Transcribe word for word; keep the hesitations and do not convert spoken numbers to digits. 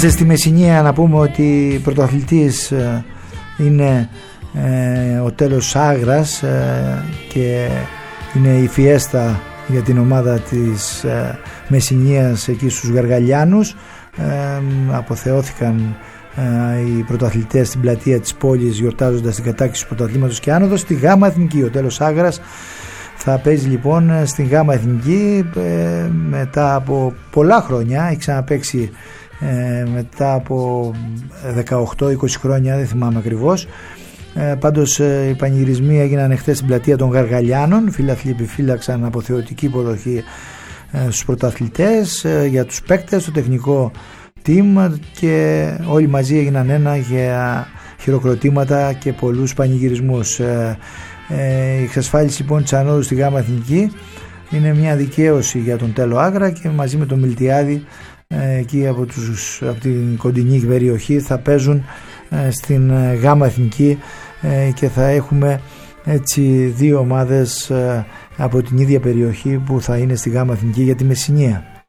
Είμαστε στη Μεσσηνία. Να πούμε ότι πρωτοαθλητής είναι ε, ο Τέλος Άγρας ε, και είναι η φιέστα για την ομάδα της ε, Μεσσηνίας εκεί στους Γαργαλιάνους. Ε, αποθεώθηκαν ε, οι πρωτοαθλητές στην πλατεία της πόλης γιορτάζοντας την κατάκτηση του πρωταθλήματος και άνοδος στη Γάμα Εθνική. Ο Τέλος Άγρας θα παίζει λοιπόν στην Γάμα Εθνική ε, μετά από πολλά χρόνια. Έχει ξαναπαίξει ε, μετά από δεκαοκτώ είκοσι χρόνια, δεν θυμάμαι ακριβώς. Ε, πάντως ε, οι πανηγυρισμοί έγιναν εχθές στην πλατεία των Γαργαλιάνων. Φίλαθλοι επιφύλαξαν αποθεωτική υποδοχή ε, στους πρωταθλητές, ε, για τους παίκτες, το τεχνικό team, και όλοι μαζί έγιναν ένα για χειροκροτήματα και πολλούς πανηγυρισμούς. Ε, ε, η εξασφάλιση λοιπόν της ανόδου στη Γάμα Εθνική είναι μια δικαίωση για τον Τέλο Άγρα, και μαζί με τον Μιλτιάδη ε, εκεί από, τους, από την κοντινή περιοχή θα παίζουν ε, στην Γάμα Εθνική, ε, και θα έχουμε έτσι δύο ομάδες ε, από την ίδια περιοχή που θα είναι στη Γάμα Εθνική για τη Μεσσηνία.